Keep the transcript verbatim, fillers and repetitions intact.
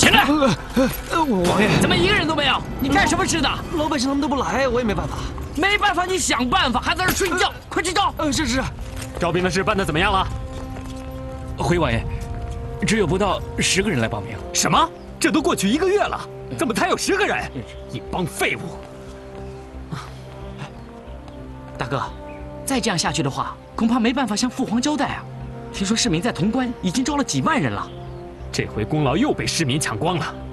起来！ 王爷， 怎么一个人都没有？你干什么吃的？ 老百姓他们都不来，我也没办法。 没办法，你想办法，还在这睡觉，快去招！ 呃，是是。 招兵的事办得怎么样了？ 回王爷，只有不到十个人来报名。 什么？这都过去一个月了，怎么才有十个人？一帮废物！ 大哥，再这样下去的话，恐怕没办法向父皇交代啊。听说市民在潼关已经招了几万人了， 这回功劳又被市民抢光了。